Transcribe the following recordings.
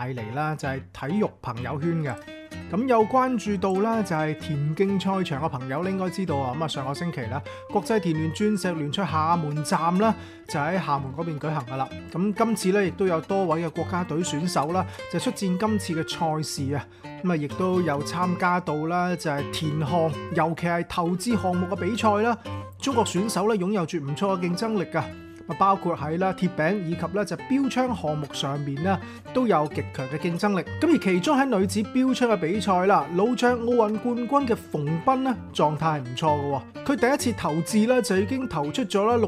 帶嚟啦，就係體育朋友圈嘅。咁有關注到啦，就係田徑賽場嘅朋友咧，應該知道啊。咁啊，上個星期啦，國際田聯鑽石聯賽廈門站啦，就喺廈門嗰邊舉行噶啦。咁今次咧，亦都有多位嘅國家隊選手啦，就出戰今次嘅賽事啊。咁啊，亦都有參加到啦，就係田項，尤其係投擲項目嘅比賽啦。中國選手咧，擁有住唔錯嘅競爭力噶。包括喺啦鐵餅以及咧就標槍項目上面咧都有極強嘅競爭力。咁而其中喺女子標槍嘅比賽啦，老將奧運冠軍嘅馮彬咧狀態係唔錯嘅。佢第一次投擲咧就已經投出咗啦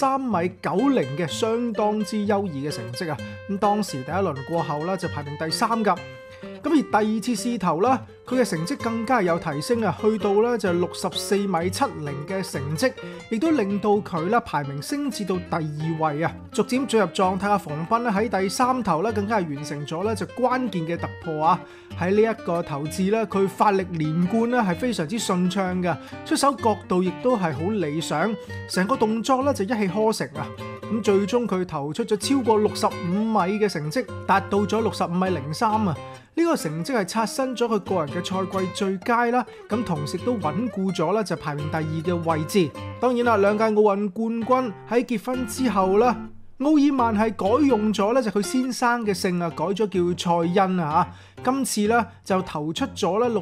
63.90米嘅相當之優異嘅成績啊！咁當時第一輪過後咧就排名第3㗎。咁而第二次試投啦，佢嘅成績更加有提升啊，去到咧就64.70米嘅成績，亦都令到佢啦排名升至到第2位啊！逐漸進入狀態嘅馮彬咧喺第3投咧更加係完成咗咧就關鍵嘅突破啊！喺呢一個投擲咧，佢發力連貫咧係非常之順暢嘅，出手角度亦都係好理想，成個動作咧就一氣呵成啊！咁最終佢投出咗超過65米嘅成績，達到咗65.03米啊！呢個成績係刷新咗佢個人嘅賽季最佳啦，咁同時都穩固咗啦就排名第2嘅位置。當然啦，兩屆奧運冠軍喺結婚之後啦，奧爾曼係改用咗咧就佢先生嘅姓啊，改咗叫蔡恩啊嚇。今次咧就投出咗咧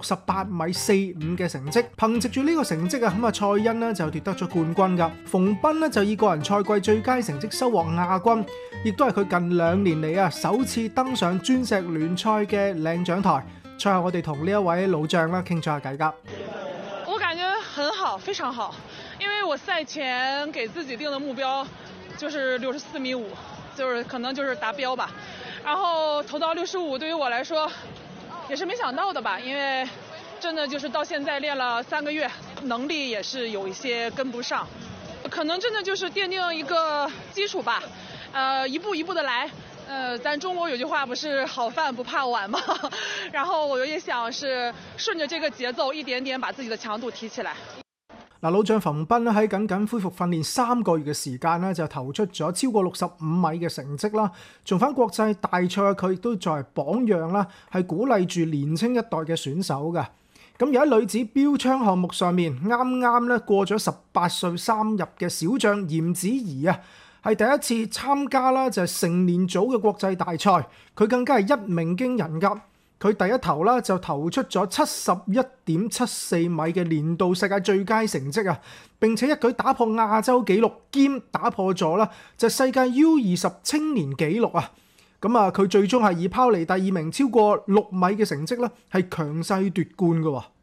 68.45米嘅成績，憑藉住呢個成績啊，咁啊蔡恩咧就奪得咗冠軍㗎。馮彬咧就以個人賽季最佳成績收穫亞軍，亦都係佢近2年嚟啊首次登上鑽石聯賽嘅領獎台。賽後我哋同呢一位老將啦傾咗下偈㗎。 我感覺很好，非常好，因為我賽前給自己定的目標就是64.5米，就是可能就是達標吧。然後投到65，對於我來說也是沒想到的吧，因為真的就是到現在練了3個月，能力也是有一些跟不上，可能真的就是奠定一個基礎吧，一步一步的來。咱中國有句話不是好飯不怕晚嗎？然後我也想是順着這個節奏，一點點把自己的強度提起來。 老將馮彬咧喺僅僅恢復訓練3個月嘅時間咧，就投出咗超過65米嘅成績啦。重返國際大賽，佢亦都作為榜樣啦，係鼓勵住年青一代嘅選手嘅。咁而喺女子標槍項目上面，啱啱咧過咗18歲3入嘅小將嚴子怡啊，係第一次參加啦，就係成年組嘅國際大賽，佢更加係一鳴驚人㗎。佢第一投啦就投出咗71.74米嘅年度世界最佳成績啊！並且一舉打破亞洲紀錄兼打破咗啦就世界 U20 青年紀錄啊！咁啊，佢最終係以拋離第2名超過6米嘅成績啦，係強勢奪冠㗎喎。